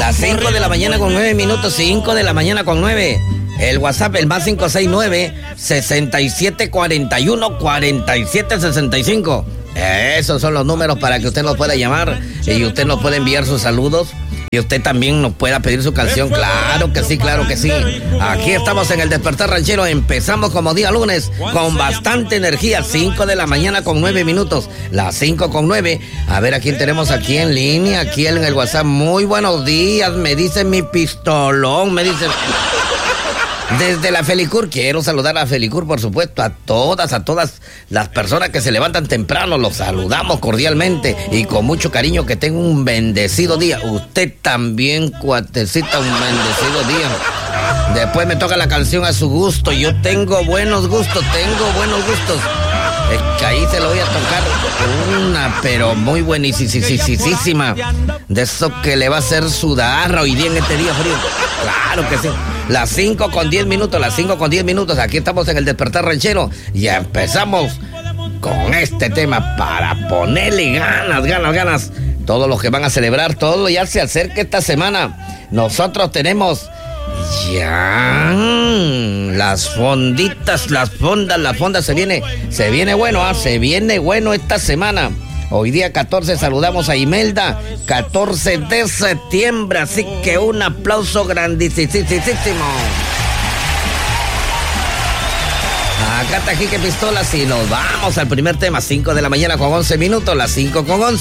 Las 5 de la mañana con 9 minutos, 5 de la mañana con 9. El WhatsApp, el más 569-6741-4765. Esos son los números para que usted nos pueda llamar y usted nos puede enviar sus saludos. Y usted también nos pueda pedir su canción. Claro que sí, claro que sí. Aquí estamos en el Despertar Ranchero. Empezamos como día lunes con bastante energía. 5 de la mañana con 9 minutos. Las 5 con 9. A ver a quién tenemos aquí en línea, aquí en el WhatsApp. Muy buenos días, me dice mi pistolón, me dice... Desde la Felicur, quiero saludar a Felicur, por supuesto, a todas las personas que se levantan temprano, los saludamos cordialmente y con mucho cariño, que tengan un bendecido día. Usted también, cuatecita, un bendecido día. Después me toca la canción a su gusto, yo tengo buenos gustos. Es que ahí se lo voy a tocar una, pero muy buenísima. De eso que le va a hacer sudar hoy día en este día frío. Claro que sí. Las 5 con 10 minutos, Aquí estamos en el Despertar Ranchero. Y empezamos con este tema para ponerle ganas. Todos los que van a celebrar, todo ya se acerca esta semana. Nosotros tenemos... ya las fonditas, las fondas se viene bueno, se viene bueno esta semana. Hoy día 14 saludamos a Imelda, 14 de septiembre, así que un aplauso grandísimo. Acá está Quique Pistolas y nos vamos al primer tema, 5 de la mañana con 11 minutos, las 5 con 11.